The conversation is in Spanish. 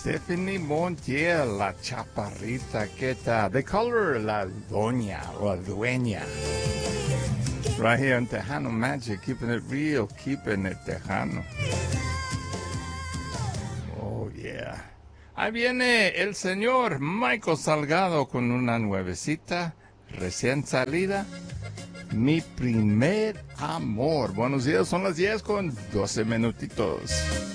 Stephanie Montiel, la chaparrita, ¿qué tal? The Color, la doña o la dueña. Right here on Tejano Magic, keeping it real, keeping it Tejano. Oh, yeah. Ahí viene el señor Michael Salgado con una nuevecita, recién salida. Mi primer amor. Buenos días, son las 10 con 12 minutitos.